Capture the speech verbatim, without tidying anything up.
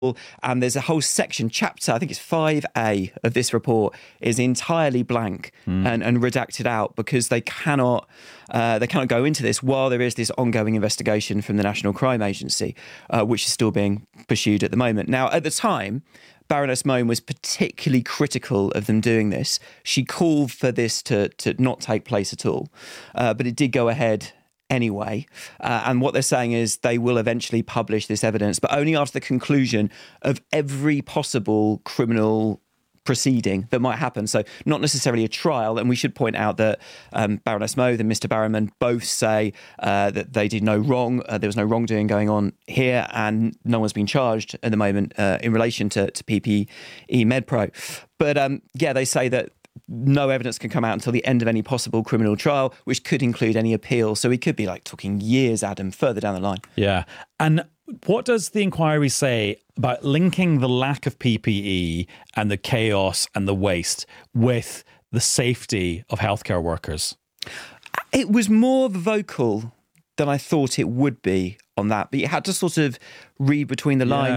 And there's a whole section, chapter, I think it's five A of this report is entirely blank mm. and, and redacted out because they cannot uh, they cannot go into this while there is this ongoing investigation from the National Crime Agency, uh, which is still being pursued at the moment. Now, at the time, Baroness Mone was particularly critical of them doing this. She called for this to, to not take place at all, uh, but it did go ahead anyway. Uh, and what they're saying is they will eventually publish this evidence, but only after the conclusion of every possible criminal proceeding that might happen. So not necessarily a trial. And we should point out that um, Baroness Mone and Mister Barrowman both say uh, that they did no wrong. Uh, there was no wrongdoing going on here, and no one's been charged at the moment uh, in relation to, to P P E MedPro. But um, yeah, they say that no evidence can come out until the end of any possible criminal trial, which could include any appeal. So we could be like talking years, Adam, further down the line. Yeah. And what does the inquiry say about linking the lack of P P E and the chaos and the waste with the safety of healthcare workers? It was more vocal than I thought it would be on that, but you had to sort of read between the lines. Yeah.